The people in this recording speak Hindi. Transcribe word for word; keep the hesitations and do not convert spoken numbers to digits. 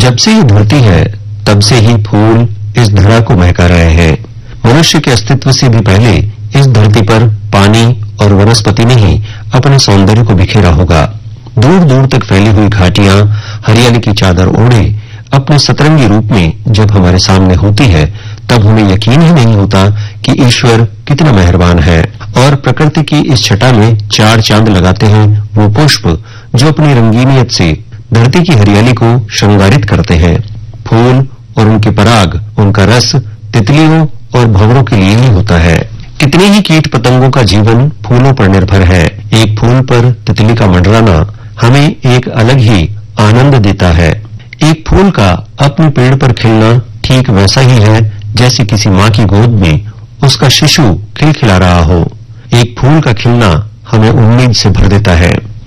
जब से ये धरती है तब से ही फूल इस धरा को महका रहे हैं। मनुष्य के अस्तित्व से भी पहले इस धरती पर पानी और वनस्पति ने ही अपने सौंदर्य को बिखेरा होगा। दूर दूर तक फैली हुई घाटियां हरियाली की चादर ओढ़े अपने सतरंगी रूप में जब हमारे सामने होती है, तब हमें यकीन ही नहीं होता कि ईश्वर कितना मेहरबान है और प्रकृति की इस छटा में चार चांद लगाते हैं वो पुष्प जो अपनी रंगीनियत से धरती की हरियाली को श्रृंगारित करते हैं। फूल और उनके पराग, उनका रस तितलियों और भंवरों के लिए ही होता है। कितने ही कीट पतंगों का जीवन फूलों पर निर्भर है। एक फूल पर तितली का मंडराना हमें एक अलग ही आनंद देता है। एक फूल का अपने पेड़ पर खिलना ठीक वैसा ही है जैसे किसी माँ की गोद में उसका शिशु खिलखिला रहा हो। एक फूल का खिलना हमें उम्मीद से भर देता है।